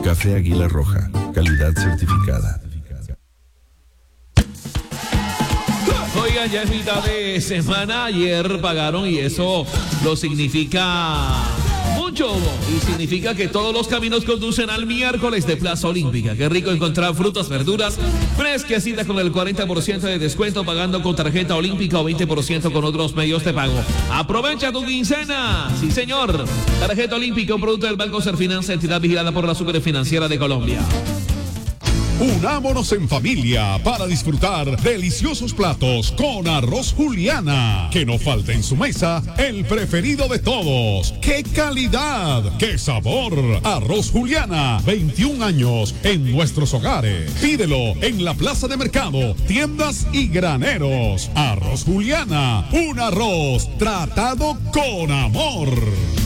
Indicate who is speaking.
Speaker 1: Café Águila Roja, calidad certificada.
Speaker 2: Oigan, ya es mitad de semana. Ayer pagaron y eso lo significa mucho. Y significa que todos los caminos conducen al miércoles de Plaza Olímpica. Qué rico encontrar frutas, verduras fresquecitas con el 40% de descuento pagando con tarjeta olímpica o 20% con otros medios de pago. Aprovecha tu quincena. Sí, señor. Tarjeta olímpica, un producto del Banco Serfinanza, entidad vigilada por la Superfinanciera de Colombia.
Speaker 3: Unámonos en familia para disfrutar deliciosos platos con Arroz Juliana. Que no falte en su mesa el preferido de todos. ¡Qué calidad! ¡Qué sabor! Arroz Juliana, 21 años en nuestros hogares. Pídelo en la plaza de mercado, tiendas y graneros. Arroz Juliana, un arroz tratado con amor.